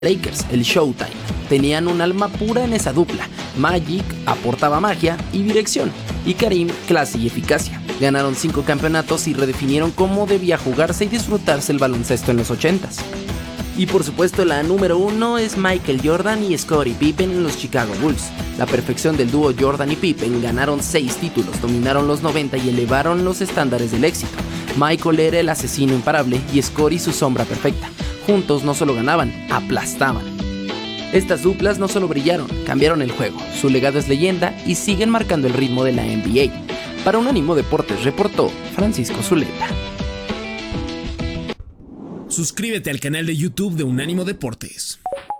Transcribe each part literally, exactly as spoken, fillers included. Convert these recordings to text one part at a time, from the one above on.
Lakers, el Showtime. Tenían un alma pura en esa dupla. Magic aportaba magia y dirección, y Karim clase y eficacia. Ganaron cinco campeonatos y redefinieron cómo debía jugarse y disfrutarse el baloncesto en los ochentas. Y por supuesto la número uno es Michael Jordan y Scottie Pippen en los Chicago Bulls. La perfección del dúo Jordan y Pippen, ganaron seis títulos, dominaron los noventa y elevaron los estándares del éxito. Michael era el asesino imparable y Scottie su sombra perfecta. Juntos no solo ganaban, aplastaban. Estas duplas no solo brillaron, cambiaron el juego. Su legado es leyenda y siguen marcando el ritmo de la N B A. Para Unánimo Deportes reportó Francisco Zuleta. Suscríbete al canal de YouTube de Unánimo Deportes.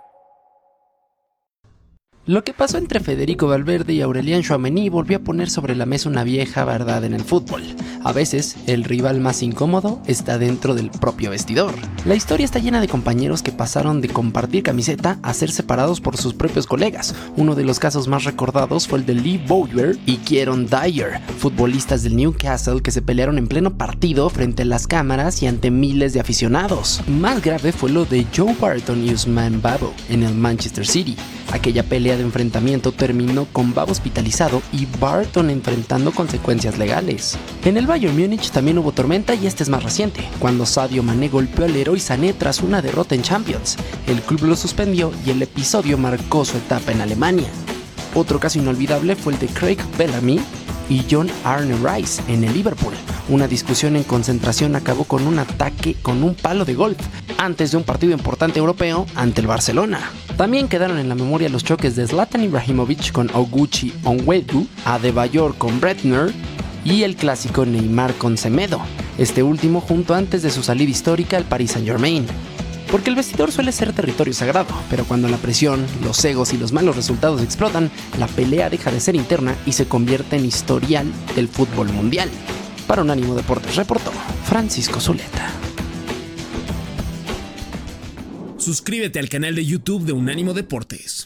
Lo que pasó entre Federico Valverde y Aurélien Tchouaméni volvió a poner sobre la mesa una vieja verdad en el fútbol. A veces, el rival más incómodo está dentro del propio vestidor. La historia está llena de compañeros que pasaron de compartir camiseta a ser separados por sus propios colegas. Uno de los casos más recordados fue el de Lee Bowyer y Kieron Dyer, futbolistas del Newcastle que se pelearon en pleno partido frente a las cámaras y ante miles de aficionados. Más grave fue lo de Joe Barton y Ousmane Babo en el Manchester City. Aquella pelea de enfrentamiento terminó con Babo hospitalizado y Barton enfrentando consecuencias legales. En el Bayern Múnich también hubo tormenta y este es más reciente, cuando Sadio Mané golpeó al Leroy Sané tras una derrota en Champions. El club lo suspendió y el episodio marcó su etapa en Alemania. Otro caso inolvidable fue el de Craig Bellamy y John Arne Rice en el Liverpool. Una discusión en concentración acabó con un ataque con un palo de golf antes de un partido importante europeo ante el Barcelona. También quedaron en la memoria los choques de Zlatan Ibrahimovic con Oguchi Onwenu, Adebayor con Bretner y el clásico Neymar con Semedo, este último junto antes de su salida histórica al Paris Saint-Germain. Porque el vestidor suele ser territorio sagrado, pero cuando la presión, los egos y los malos resultados explotan, la pelea deja de ser interna y se convierte en historial del fútbol mundial. Para Unánimo Deportes reportó Francisco Zuleta. Suscríbete al canal de YouTube de Unánimo Deportes.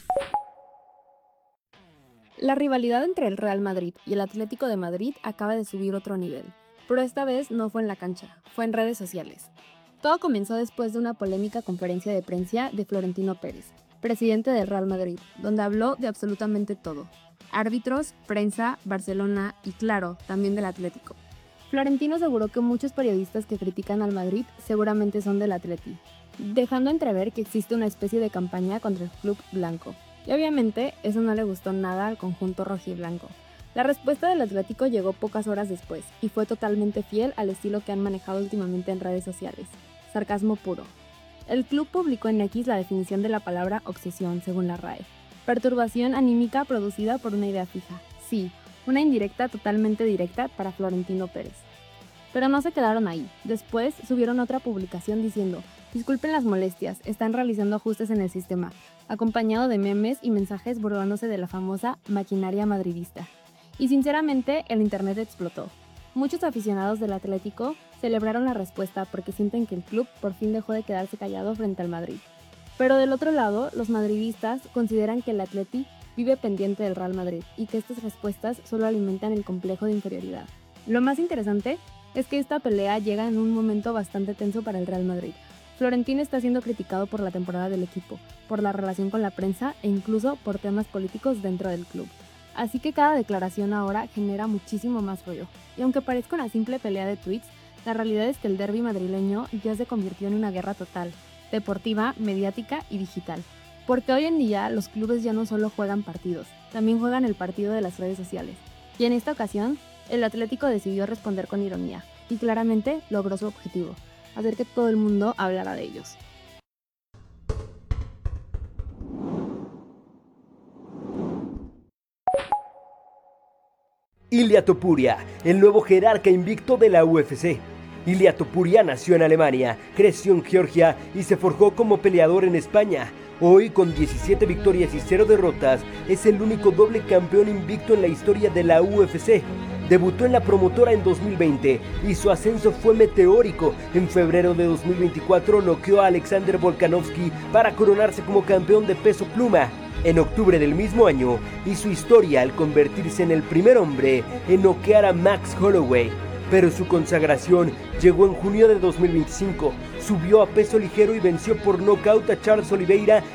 La rivalidad entre el Real Madrid y el Atlético de Madrid acaba de subir otro nivel, pero esta vez no fue en la cancha, fue en redes sociales. Todo comenzó después de una polémica conferencia de prensa de Florentino Pérez, presidente del Real Madrid, donde habló de absolutamente todo: árbitros, prensa, Barcelona y, claro, también del Atlético. Florentino aseguró que muchos periodistas que critican al Madrid seguramente son del Atleti, dejando entrever que existe una especie de campaña contra el club blanco. Y obviamente eso no le gustó nada al conjunto rojiblanco. La respuesta del Atlético llegó pocas horas después y fue totalmente fiel al estilo que han manejado últimamente en redes sociales: sarcasmo puro. El club publicó en X la definición de la palabra obsesión según la R A E: perturbación anímica producida por una idea fija. Sí, una indirecta totalmente directa para Florentino Pérez. Pero no se quedaron ahí. Después subieron otra publicación diciendo: disculpen las molestias, están realizando ajustes en el sistema, acompañado de memes y mensajes burlándose de la famosa maquinaria madridista. Y sinceramente, el internet explotó. Muchos aficionados del Atlético celebraron la respuesta porque sienten que el club por fin dejó de quedarse callado frente al Madrid. Pero del otro lado, los madridistas consideran que el Atleti vive pendiente del Real Madrid y que estas respuestas solo alimentan el complejo de inferioridad. Lo más interesante es que esta pelea llega en un momento bastante tenso para el Real Madrid. Florentino está siendo criticado por la temporada del equipo, por la relación con la prensa e incluso por temas políticos dentro del club. Así que cada declaración ahora genera muchísimo más rollo. Y aunque parezca una simple pelea de tweets, la realidad es que el derbi madrileño ya se convirtió en una guerra total, deportiva, mediática y digital. Porque hoy en día los clubes ya no solo juegan partidos, también juegan el partido de las redes sociales. Y en esta ocasión, el Atlético decidió responder con ironía, y claramente logró su objetivo: hacer que todo el mundo hablara de ellos. Ilia Topuria, el nuevo jerarca invicto de la U F C. Ilia Topuria nació en Alemania, creció en Georgia y se forjó como peleador en España. Hoy, con diecisiete victorias y cero derrotas, es el único doble campeón invicto en la historia de la U F C. Debutó en la promotora en dos mil veinte y su ascenso fue meteórico. En febrero de dos mil veinticuatro noqueó a Alexander Volkanovski para coronarse como campeón de peso pluma. En octubre del mismo año hizo historia al convertirse en el primer hombre en noquear a Max Holloway. Pero su consagración llegó en junio de dos mil veinticinco. subió a peso ligero y venció por nocaut a Charles Oliveira